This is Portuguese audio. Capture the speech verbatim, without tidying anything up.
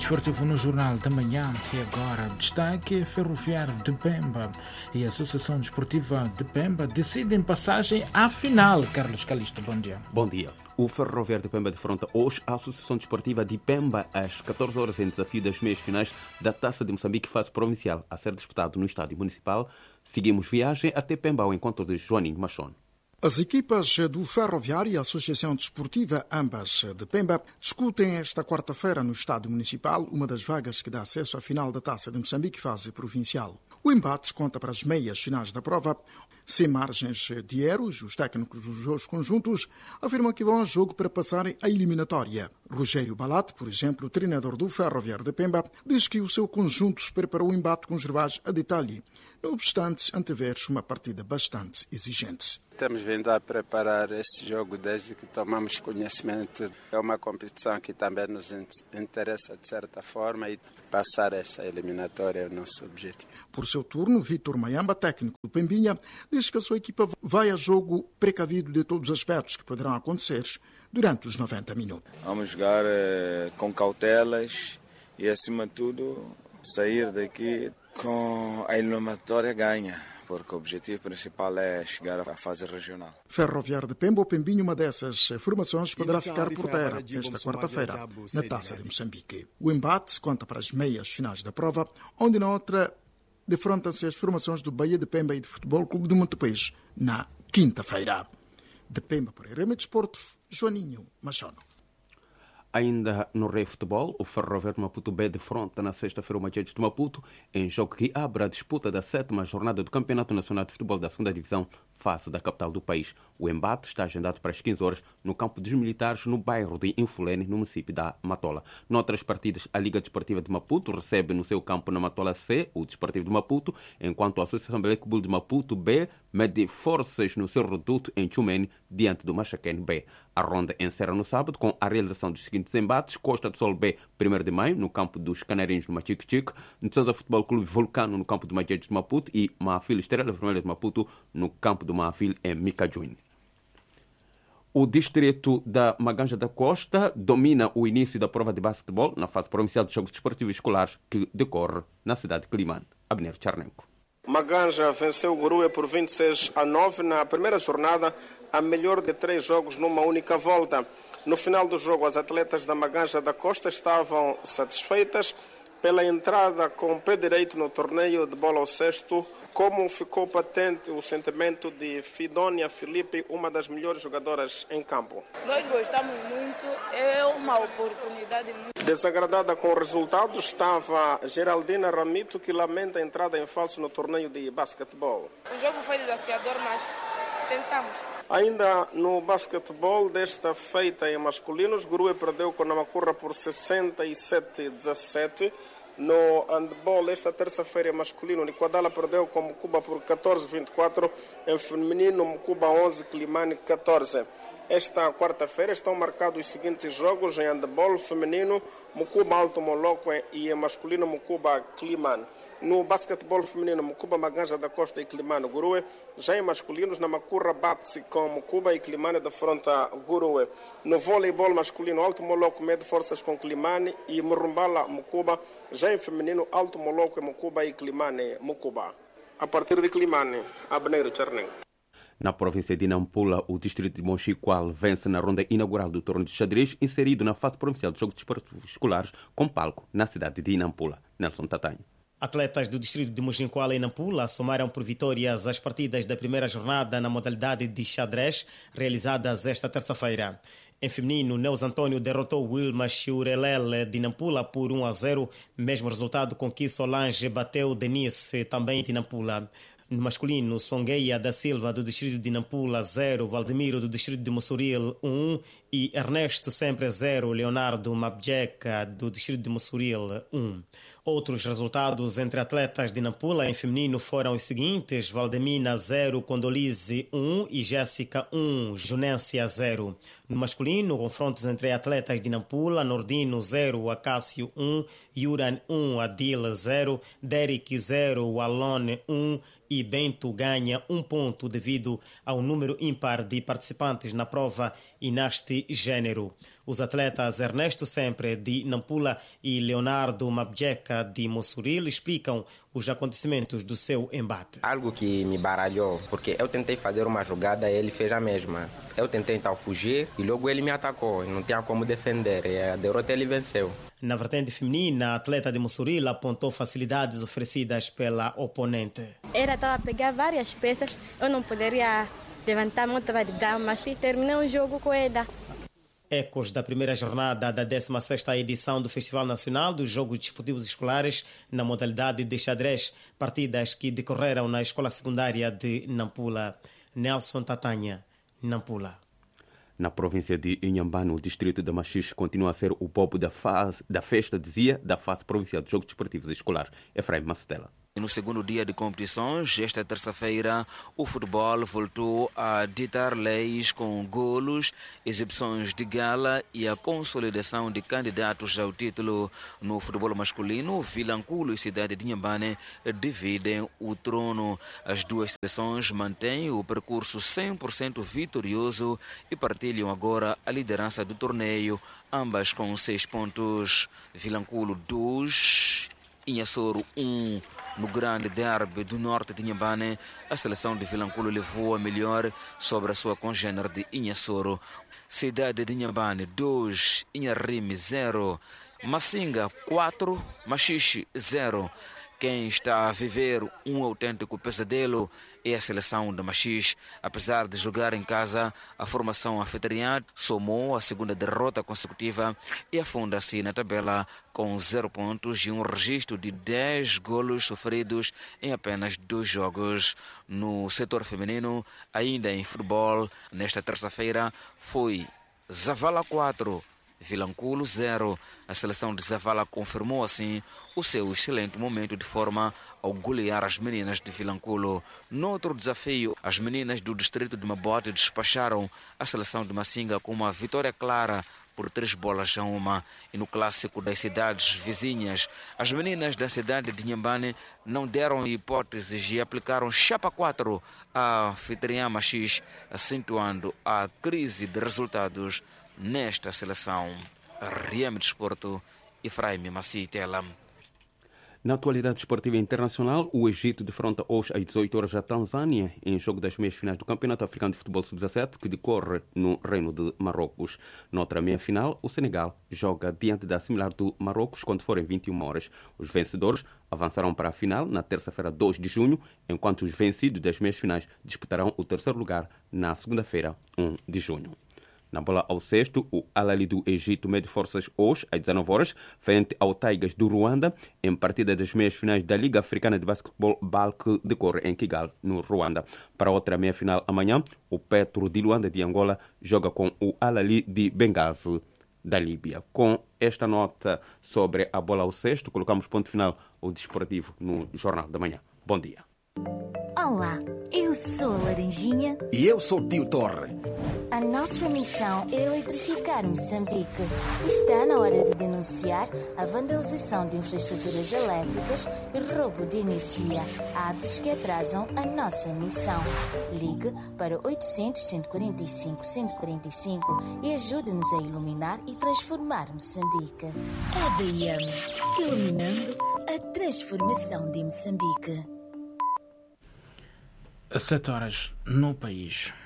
desportivo no Jornal da Manhã e agora destaque: Ferroviário de Pemba e a Associação Desportiva de Pemba decidem passagem à final. Carlos Calixto, bom dia. Bom dia. O Ferroviário de Pemba defronta hoje a Associação Desportiva de Pemba às catorze horas em desafio das meias finais da Taça de Moçambique fase provincial a ser disputado no Estádio Municipal. Seguimos viagem até Pemba ao encontro de Joaninho Machon. As equipas do Ferroviário e a Associação Desportiva, ambas de Pemba, discutem esta quarta-feira no Estádio Municipal uma das vagas que dá acesso à final da Taça de Moçambique fase provincial. O embate conta para as meias finais da prova. Sem margens de erros, os técnicos dos dois conjuntos afirmam que vão a jogo para passarem a eliminatória. Rogério Balate, por exemplo, o treinador do Ferroviário de Pemba, diz que o seu conjunto se preparou o embate com os rivais a detalhe. Não obstante, antever-se uma partida bastante exigente. Estamos vindo a preparar esse jogo desde que tomamos conhecimento. É uma competição que também nos interessa de certa forma e passar essa eliminatória é o nosso objetivo. Por seu turno, Vítor Mayamba, técnico do Pembinha, diz que a sua equipa vai a jogo precavido de todos os aspectos que poderão acontecer durante os noventa minutos. Vamos jogar eh, com cautelas e, acima de tudo, sair daqui com a eliminatória ganha, porque o objetivo principal é chegar à fase regional. Ferroviário de Pemba ou Pembinho, uma dessas formações, poderá ficar por terra esta quarta-feira na Taça de Moçambique. O embate conta para as meias finais da prova, onde na outra defrontam-se as formações do Bahia de Pemba e do Futebol Clube de Montepês na quinta-feira. De Pemba para Irema Desporto, Joaninho Machon. Ainda no Rei Futebol, o Ferroviário de Maputo B defronta na sexta-feira o Majetes de Maputo em jogo que abre a disputa da sétima jornada do Campeonato Nacional de Futebol da segunda Divisão, face da capital do país. O embate está agendado para as quinze horas no campo dos militares, no bairro de Infulene, no município da Matola. Noutras partidas, a Liga Desportiva de Maputo recebe no seu campo na Matola C o Desportivo de Maputo, enquanto a Associação Belecbul de Maputo B mede forças no seu reduto em Tchumene, diante do Machaquene B. A ronda encerra no sábado com a realização dos seguintes embates: Costa do Sol B, primeiro de maio, no campo dos Canarinhos no Machique-Chique, Ntsonza Futebol Clube Vulcano, no campo do Majetes de Maputo, e Maafil Estrela Vermelha de Maputo, no campo do Maafil em Micajune. O distrito da Maganja da Costa domina o início da prova de basquetebol na fase provincial de Jogos Desportivos Escolares que decorre na cidade de Climane. Abner Charnenko. Maganja venceu o Gurue por vinte e seis a nove na primeira jornada, a melhor de três jogos numa única volta. No final do jogo, as atletas da Maganja da Costa estavam satisfeitas pela entrada com o pé direito no torneio de bola ao cesto, como ficou patente o sentimento de Fidónia Filipe, uma das melhores jogadoras em campo. Nós gostamos muito, é uma oportunidade muito... Desagradada com o resultado estava Geraldina Ramito, que lamenta a entrada em falso no torneio de basquetebol. O jogo foi desafiador, mas tentamos. Ainda no basquetebol desta feita em masculinos, Gurue perdeu com Namacurra por sessenta e sete a dezassete. No handball, esta terça-feira em masculino, Niquadala perdeu com Mucuba por catorze a vinte e quatro. Em feminino, Mucuba onze, Climane catorze. Esta quarta-feira estão marcados os seguintes jogos em handball feminino: Mucuba Alto Moloco e em masculino Mucuba Climane. No basquetebol feminino, Mucuba Maganja da Costa e Climane Gurue. Já em masculinos, Namacurra bate-se com Mucuba e Climane defronta Gurue. No voleibol masculino, Alto Moloco mede forças com Climane e Murumbala Mucuba. Já em feminino, Alto Moloco e Mucuba e Climane Mucuba. A partir de Climane, Abneiro Charnengo. Na província de Nampula, o distrito de Monchiqual vence na ronda inaugural do torneio de xadrez, inserido na fase provincial de Jogos Desportivos Escolares, com palco na cidade de Nampula. Nelson Tatanho. Atletas do distrito de Monchiqual e Nampula somaram por vitórias as partidas da primeira jornada na modalidade de xadrez, realizadas esta terça-feira. Em feminino, Neus Antônio derrotou Wilma Chiurelel de Nampula por um a zero, mesmo resultado com que Solange bateu Denise, também de Nampula. No masculino, Songueia da Silva, do distrito de Nampula, zero, Valdemiro, do distrito de Mossoril, um, e Ernesto, sempre zero, Leonardo Mabjeca, do distrito de Mossoril, um. Outros resultados entre atletas de Nampula em feminino foram os seguintes: Valdemina zero, Condolize um e Jéssica um, Junência zero. No masculino, confrontos entre atletas de Nampula: Nordino zero, Acácio um, Yuran um, Adil zero, Derek zero, Alone um e Bento ganha um ponto devido ao número ímpar de participantes na prova e neste de género. Os atletas Ernesto Sempre, de Nampula, e Leonardo Mabjeca, de Mossoril, explicam os acontecimentos do seu embate. Algo que me baralhou, porque eu tentei fazer uma jogada e ele fez a mesma. Eu tentei então fugir e logo ele me atacou, não tinha como defender, e a derrota ele venceu. Na vertente feminina, a atleta de Mossoril apontou facilidades oferecidas pela oponente. Ela estava a pegar várias peças, eu não poderia levantar muito, estava de dar, mas terminei o jogo com ela. Ecos da primeira jornada da décima sexta edição do Festival Nacional dos Jogos Desportivos Escolares na modalidade de xadrez, partidas que decorreram na Escola Secundária de Nampula. Nelson Tatanha, Nampula. Na província de Inhambane, o distrito de Machixe continua a ser o povo da, fase, da festa, dizia, da fase provincial de Jogos Desportivos Escolares. Efraim Macetela. E no segundo dia de competições, esta terça-feira, o futebol voltou a ditar leis com golos, exibições de gala e a consolidação de candidatos ao título. No futebol masculino, Vilanculo e Cidade de Inhambane dividem o trono. As duas seleções mantêm o percurso cem por cento vitorioso e partilham agora a liderança do torneio, ambas com seis pontos. Vilanculo dois, Inhassoro um. No grande derby do norte de Inhambane, a seleção de Vilanculo levou a melhor sobre a sua congênere de Inhassoro. Cidade de Inhambane dois, Inharime zero, Massinga quatro, Machixe zero. Quem está a viver um autêntico pesadelo é a seleção de Machixe. Apesar de jogar em casa, a formação anfitriã somou a segunda derrota consecutiva e afunda-se na tabela com zero pontos e um registro de dez golos sofridos em apenas dois jogos. No setor feminino, ainda em futebol, nesta terça-feira foi Zavala quatro, Vilanculo zero. A seleção de Zavala confirmou assim o seu excelente momento de forma ao golear as meninas de Vilanculo. Noutro desafio, as meninas do distrito de Mabote despacharam a seleção de Massinga com uma vitória clara por três bolas a uma. E no clássico das cidades vizinhas, as meninas da cidade de Inhambane não deram hipóteses e aplicaram chapa quatro à anfitriã Machixe, acentuando a crise de resultados nesta seleção. Riame Desporto, Efraim Macitela. Na atualidade esportiva internacional, o Egito defronta hoje às dezoito horas a Tanzânia em jogo das meias finais do Campeonato Africano de Futebol sub dezassete, que decorre no Reino de Marrocos. Noutra meia final, o Senegal joga diante da similar do Marrocos quando forem vinte e uma horas. Os vencedores avançarão para a final na terça-feira, dois de junho, enquanto os vencidos das meias finais disputarão o terceiro lugar na segunda-feira, um de junho. Na bola ao sexto, o Al-Ahly do Egito mede forças hoje, às dezenove horas, frente ao Tigers do Ruanda, em partida das meias finais da Liga Africana de Basquetebol B A L, que decorre em Kigali, no Ruanda. Para outra meia final amanhã, o Petro de Luanda de Angola joga com o Al-Ahly de Benghazi da Líbia. Com esta nota sobre a bola ao sexto, colocamos ponto final ao desportivo no Jornal da Manhã. Bom dia. Olá, eu sou a Laranjinha. E eu sou o Tio Torre. A nossa missão é eletrificar Moçambique. Está na hora de denunciar a vandalização de infraestruturas elétricas e roubo de energia, atos que atrasam a nossa missão. Ligue para oitocentos, cento e quarenta e cinco, cento e quarenta e cinco e ajude-nos a iluminar e transformar Moçambique. A D M, iluminando a transformação de Moçambique. Sete horas no país.